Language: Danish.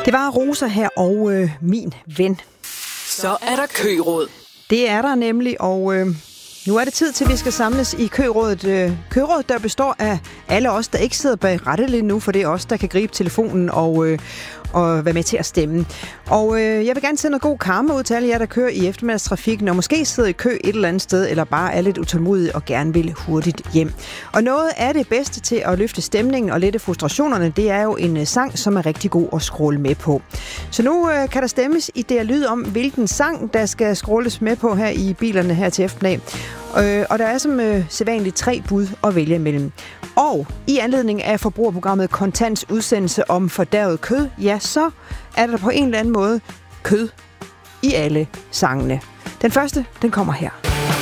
Det var Rosa her og min ven. Så er der køråd. Det er der nemlig, og nu er det tid til, at vi skal samles i kørådet. Kørådet, der består af alle os, der ikke sidder bag rattet lige nu, for det er os, der kan gribe telefonen og være med til at stemme. Og jeg vil gerne sende noget god karma ud til alle jer, der kører i eftermiddagstrafikken, og måske sidder i kø et eller andet sted, eller bare er lidt utålmodige og gerne vil hurtigt hjem. Og noget af det bedste til at løfte stemningen og lette frustrationerne, det er jo en sang, som er rigtig god at scrolle med på. Så nu kan der stemmes i det lyd om, hvilken sang, der skal scrolles med på her i bilerne her til eftermiddag. Og der er som sædvanligt 3 bud at vælge imellem. Og i anledning af forbrugerprogrammet Kontants udsendelse om fordærvet kød, ja, så er der på en eller anden måde kød i alle sangene. Den første, den kommer her.